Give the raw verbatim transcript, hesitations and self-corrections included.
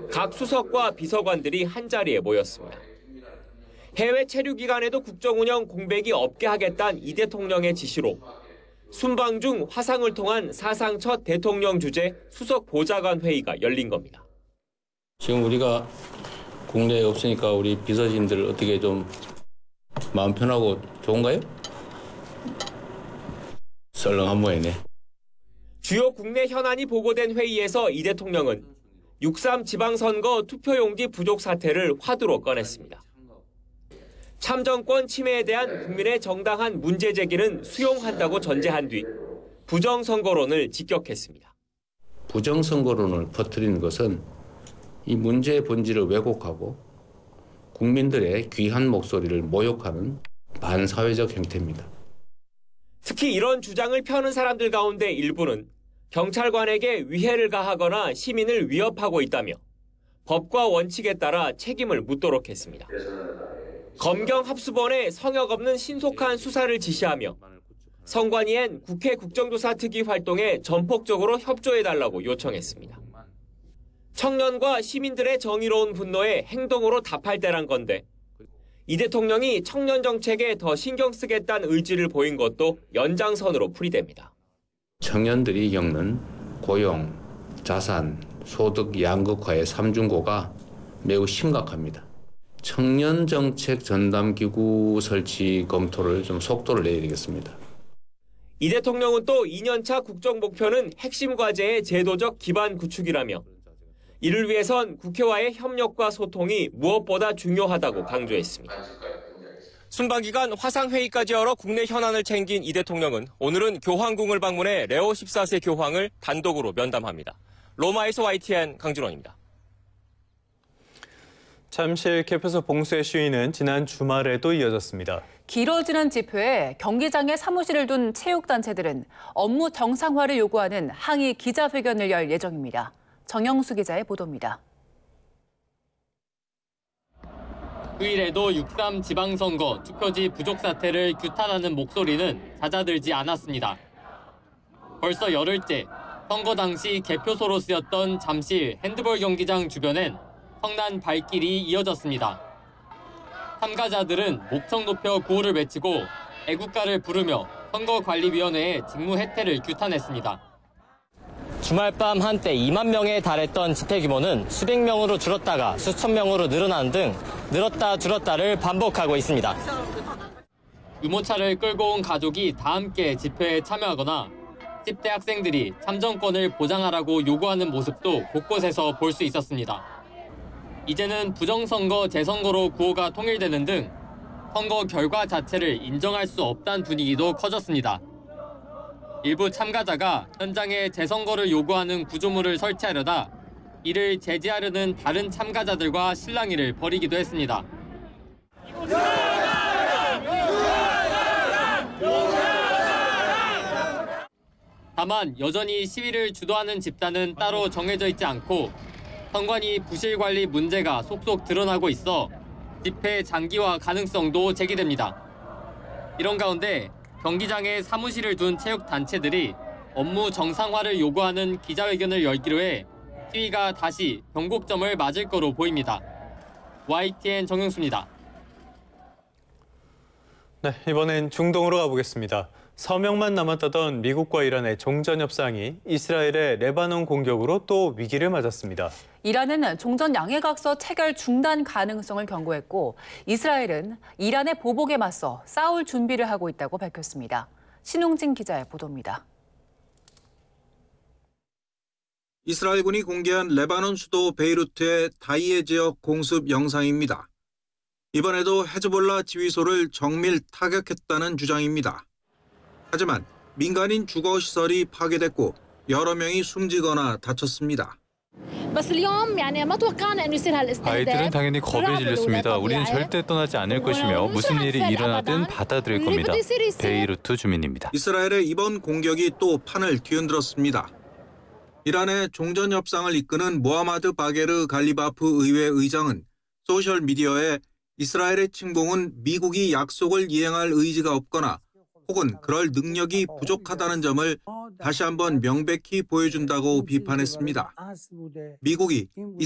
각 수석과 비서관들이 한자리에 모였습니다. 해외 체류 기간에도 국정 운영 공백이 없게 하겠다는 이 대통령의 지시로 순방 중 화상을 통한 사상 첫 대통령 주재 수석 보좌관 회의가 열린 겁니다. 지금 우리가 국내에 없으니까 우리 비서진들 어떻게 좀 마음 편하고 좋은가요? 썰렁한 모양이네. 주요 국내 현안이 보고된 회의에서 이 대통령은 육삼 지방선거 투표용지 부족 사태를 화두로 꺼냈습니다. 참정권 침해에 대한 국민의 정당한 문제 제기는 수용한다고 전제한 뒤 부정선거론을 직격했습니다. 부정선거론을 퍼뜨리는 것은 이 문제의 본질을 왜곡하고 국민들의 귀한 목소리를 모욕하는 반사회적 행태입니다. 특히 이런 주장을 펴는 사람들 가운데 일부는 경찰관에게 위해를 가하거나 시민을 위협하고 있다며 법과 원칙에 따라 책임을 묻도록 했습니다. 검경합수본에 성역 없는 신속한 수사를 지시하며 선관위엔 국회 국정조사 특위 활동에 전폭적으로 협조해달라고 요청했습니다. 청년과 시민들의 정의로운 분노에 행동으로 답할 때란 건데 이 대통령이 청년 정책에 더 신경 쓰겠다는 의지를 보인 것도 연장선으로 풀이됩니다. 청년들이 겪는 고용, 자산, 소득 양극화의 삼중고가 매우 심각합니다. 청년 정책 전담기구 설치 검토를 좀 속도를 내야 되겠습니다. 이 대통령은 또 이 년차 국정 목표는 핵심 과제의 제도적 기반 구축이라며 이를 위해선 국회와의 협력과 소통이 무엇보다 중요하다고 강조했습니다. 순방 기간 화상회의까지 열어 국내 현안을 챙긴 이 대통령은 오늘은 교황궁을 방문해 레오 십사 세 교황을 단독으로 면담합니다. 로마에서 와이티엔 강준원입니다. 잠실 개표소 봉쇄 시위는 지난 주말에도 이어졌습니다. 길어지는 집회에 경기장에 사무실을 둔 체육단체들은 업무 정상화를 요구하는 항의 기자회견을 열 예정입니다. 정영수 기자의 보도입니다. 휴일에도 육삼 지방선거 투표지 부족 사태를 규탄하는 목소리는 잦아들지 않았습니다. 벌써 열흘째 선거 당시 개표소로 쓰였던 잠실 핸드볼 경기장 주변엔 성난 발길이 이어졌습니다. 참가자들은 목청 높여 구호를 외치고 애국가를 부르며 선거관리위원회의 직무 해태를 규탄했습니다. 주말 밤 한때 이만 명에 달했던 집회 규모는 수백 명으로 줄었다가 수천 명으로 늘어나는 등 늘었다 줄었다를 반복하고 있습니다. 유모차를 끌고 온 가족이 다 함께 집회에 참여하거나 십 대 학생들이 참정권을 보장하라고 요구하는 모습도 곳곳에서 볼 수 있었습니다. 이제는 부정선거 재선거로 구호가 통일되는 등 선거 결과 자체를 인정할 수 없다는 분위기도 커졌습니다. 일부 참가자가 현장에 재선거를 요구하는 구조물을 설치하려다 이를 제지하려는 다른 참가자들과 실랑이를 벌이기도 했습니다. 다만 여전히 시위를 주도하는 집단은 따로 정해져 있지 않고 선관위 부실 관리 문제가 속속 드러나고 있어 집회 장기화 가능성도 제기됩니다. 이런 가운데 경기장에 사무실을 둔 체육단체들이 업무 정상화를 요구하는 기자회견을 열기로 해 시위가 다시 변곡점을 맞을 거로 보입니다. 와이티엔 정영수입니다. 네, 이번엔 중동으로 가보겠습니다. 서명만 남았다던 미국과 이란의 종전 협상이 이스라엘의 레바논 공격으로 또 위기를 맞았습니다. 이란은 종전 양해각서 체결 중단 가능성을 경고했고 이스라엘은 이란의 보복에 맞서 싸울 준비를 하고 있다고 밝혔습니다. 신웅진 기자의 보도입니다. 이스라엘군이 공개한 레바논 수도 베이루트의 다이에 지역 공습 영상입니다. 이번에도 헤즈볼라 지휘소를 정밀 타격했다는 주장입니다. 하지만 민간인 주거시설이 파괴됐고 여러 명이 숨지거나 다쳤습니다. 아이들은 당연히 겁에 질렸습니다. 우리는 절대 떠나지 않을 것이며 무슨 일이 일어나든 받아들일 겁니다. 베이루트 주민입니다. 이스라엘의 이번 공격이 또 판을 뒤흔들었습니다. 이란의 종전 협상을 이끄는 모하마드 바게르 갈리바프 의회 의장은 소셜미디어에 이스라엘의 침공은 미국이 약속을 이행할 의지가 없거나 혹은 그럴 능력이 부족하다는 점을 다시 한번 명백히 보여준다고 비판했습니다. 미국이